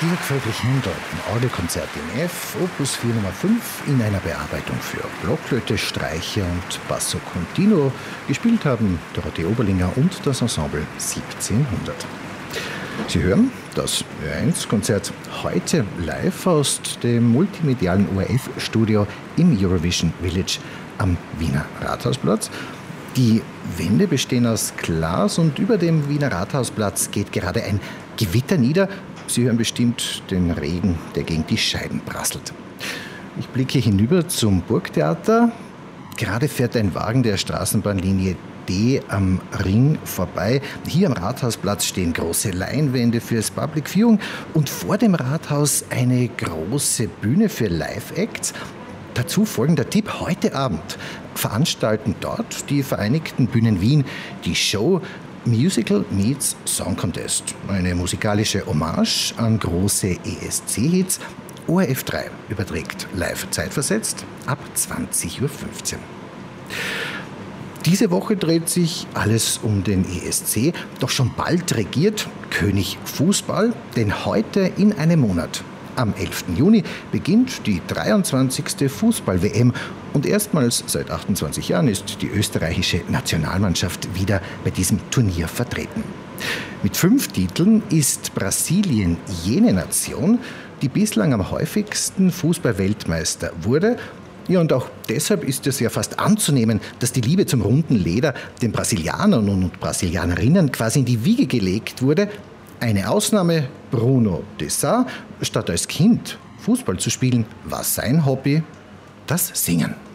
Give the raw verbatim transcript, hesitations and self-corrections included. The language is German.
Georg Friedrich Händel, ein Orgelkonzert in F, Opus vier Nummer fünf, in einer Bearbeitung für Blockflöte, Streicher und Basso Continuo. Gespielt haben Dorothee Oberlinger und das Ensemble siebzehnhundert. Sie hören das Ö eins Konzert heute live aus dem multimedialen O R F-Studio im Eurovision Village am Wiener Rathausplatz. Die Wände bestehen aus Glas und über dem Wiener Rathausplatz geht gerade ein Gewitter nieder. Sie hören bestimmt den Regen, der gegen die Scheiben prasselt. Ich blicke hinüber zum Burgtheater. Gerade fährt ein Wagen der Straßenbahnlinie D am Ring vorbei. Hier am Rathausplatz stehen große Leinwände fürs Public Viewing und vor dem Rathaus eine große Bühne für Live-Acts. Dazu folgender Tipp: Heute Abend veranstalten dort die Vereinigten Bühnen Wien die Show Musical Meets Song Contest. Eine musikalische Hommage an große E S C-Hits. O R F drei überträgt live zeitversetzt ab zwanzig Uhr fünfzehn. Diese Woche dreht sich alles um den E S C, doch schon bald regiert König Fußball, denn heute in einem Monat, am elften Juni, beginnt die dreiundzwanzigste Fußball-W M und erstmals seit achtundzwanzig Jahren ist die österreichische Nationalmannschaft wieder bei diesem Turnier vertreten. Mit fünf Titeln ist Brasilien jene Nation, die bislang am häufigsten Fußball-Weltmeister wurde. Ja, und auch deshalb ist es ja fast anzunehmen, dass die Liebe zum runden Leder den Brasilianern und Brasilianerinnen quasi in die Wiege gelegt wurde. Eine Ausnahme: Bruno Dessart. Statt als Kind Fußball zu spielen, war sein Hobby das Singen.